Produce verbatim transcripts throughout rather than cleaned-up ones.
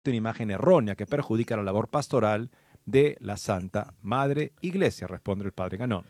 una imagen errónea que perjudica la labor pastoral de la Santa Madre Iglesia, responde el padre Ganón.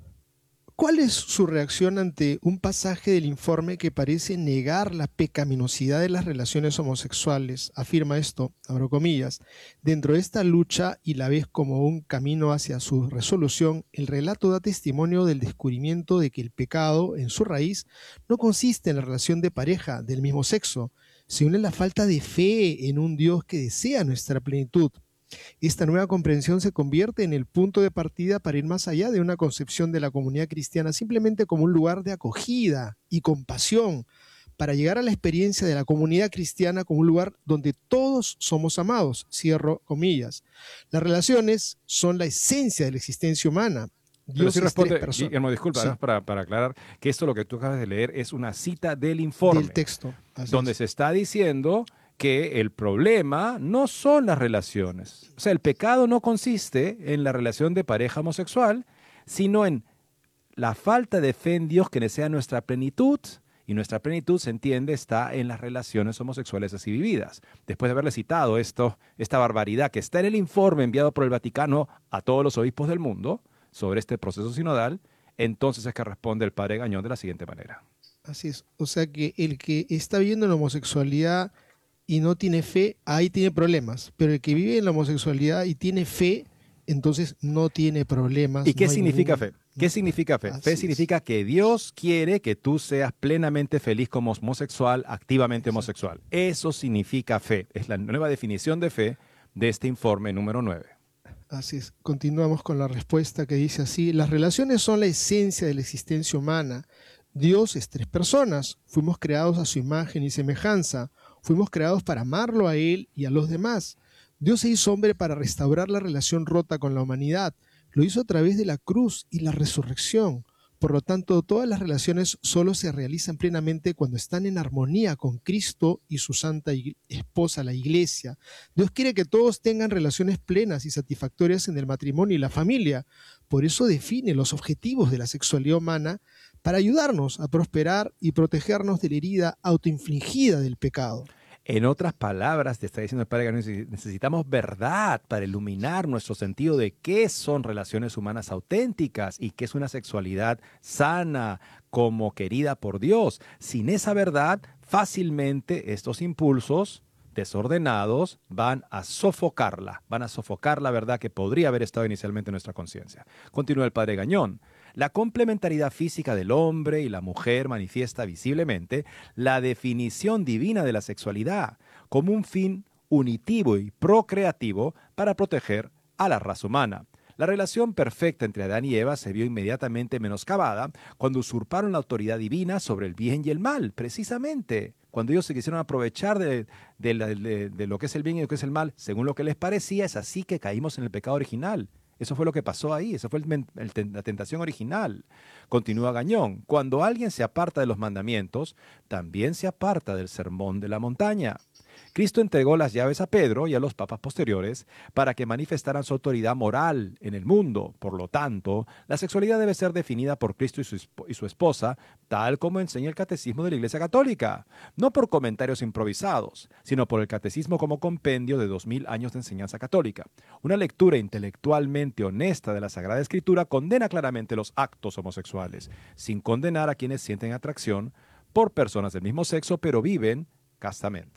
¿Cuál es su reacción ante un pasaje del informe que parece negar la pecaminosidad de las relaciones homosexuales? Afirma esto, abro comillas, dentro de esta lucha y la ves como un camino hacia su resolución, el relato da testimonio del descubrimiento de que el pecado, en su raíz, no consiste en la relación de pareja del mismo sexo, sino en la falta de fe en un Dios que desea nuestra plenitud. Esta nueva comprensión se convierte en el punto de partida para ir más allá de una concepción de la comunidad cristiana simplemente como un lugar de acogida y compasión, para llegar a la experiencia de la comunidad cristiana como un lugar donde todos somos amados, cierro comillas. Las relaciones son la esencia de la existencia humana. Pero Dios sí es responde, tres personas. Guillermo, disculpa, Sí, ¿no? para, para aclarar que esto lo que tú acabas de leer es una cita del informe, del texto. Así donde es. se está diciendo que el problema no son las relaciones. O sea, el pecado no consiste en la relación de pareja homosexual, sino en la falta de fe en Dios que desea nuestra plenitud, y nuestra plenitud, se entiende, está en las relaciones homosexuales así vividas. Después de haberle citado esto, esta barbaridad que está en el informe enviado por el Vaticano a todos los obispos del mundo sobre este proceso sinodal, entonces es que responde el padre Gañón de la siguiente manera. Así es. O sea que el que está viviendo la homosexualidad y no tiene fe, ahí tiene problemas. Pero el que vive en la homosexualidad y tiene fe, entonces no tiene problemas. ¿Y qué no hay significa ningún... fe? ¿Qué significa fe? Así Fe es. significa que Dios quiere que tú seas plenamente feliz como homosexual, activamente Exacto. homosexual. Eso significa fe. Es la nueva definición de fe de este informe número nueve. Así es. Continuamos con la respuesta que dice así: las relaciones son la esencia de la existencia humana. Dios es tres personas. Fuimos creados a su imagen y semejanza. Fuimos creados para amarlo a Él y a los demás. Dios se hizo hombre para restaurar la relación rota con la humanidad. Lo hizo a través de la cruz y la resurrección. Por lo tanto, todas las relaciones solo se realizan plenamente cuando están en armonía con Cristo y su santa esposa, la Iglesia. Dios quiere que todos tengan relaciones plenas y satisfactorias en el matrimonio y la familia. Por eso define los objetivos de la sexualidad humana, para ayudarnos a prosperar y protegernos de la herida autoinfligida del pecado. En otras palabras, te está diciendo el padre Gañón, necesitamos verdad para iluminar nuestro sentido de qué son relaciones humanas auténticas y qué es una sexualidad sana, como querida por Dios. Sin esa verdad, fácilmente estos impulsos desordenados van a sofocarla, van a sofocar la verdad que podría haber estado inicialmente en nuestra conciencia. Continúa el padre Gañón. La complementariedad física del hombre y la mujer manifiesta visiblemente la definición divina de la sexualidad como un fin unitivo y procreativo para proteger a la raza humana. La relación perfecta entre Adán y Eva se vio inmediatamente menoscabada cuando usurparon la autoridad divina sobre el bien y el mal, precisamente. Cuando ellos se quisieron aprovechar de, de, de, de lo que es el bien y lo que es el mal, según lo que les parecía, es así que caímos en el pecado original. Eso fue lo que pasó ahí, eso fue el, el, la tentación original. Continúa Gañón. Cuando alguien se aparta de los mandamientos, también se aparta del sermón de la montaña. Cristo entregó las llaves a Pedro y a los papas posteriores para que manifestaran su autoridad moral en el mundo. Por lo tanto, la sexualidad debe ser definida por Cristo y su, y su esposa, tal como enseña el Catecismo de la Iglesia Católica. No por comentarios improvisados, sino por el Catecismo como compendio de dos mil años de enseñanza católica. Una lectura intelectualmente honesta de la Sagrada Escritura condena claramente los actos homosexuales, sin condenar a quienes sienten atracción por personas del mismo sexo, pero viven castamente.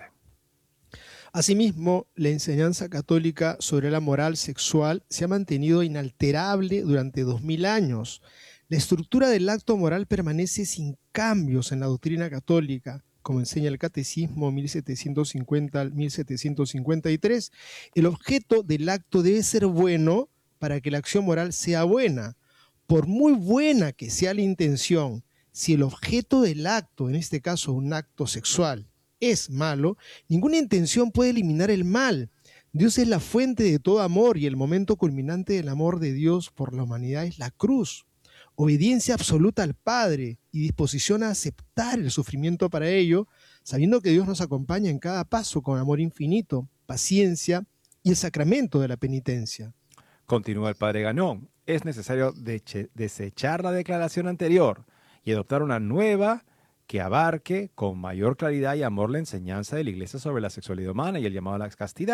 Asimismo, la enseñanza católica sobre la moral sexual se ha mantenido inalterable durante dos mil años. La estructura del acto moral permanece sin cambios en la doctrina católica, como enseña el Catecismo mil setecientos cincuenta al mil setecientos cincuenta y tres. El objeto del acto debe ser bueno para que la acción moral sea buena. Por muy buena que sea la intención, si el objeto del acto, en este caso un acto sexual, es malo, ninguna intención puede eliminar el mal. Dios es la fuente de todo amor y el momento culminante del amor de Dios por la humanidad es la cruz. Obediencia absoluta al Padre y disposición a aceptar el sufrimiento para ello, sabiendo que Dios nos acompaña en cada paso con amor infinito, paciencia y el sacramento de la penitencia. Continúa el padre Gañón. Es necesario desechar la declaración anterior y adoptar una nueva que abarque con mayor claridad y amor la enseñanza de la Iglesia sobre la sexualidad humana y el llamado a la castidad.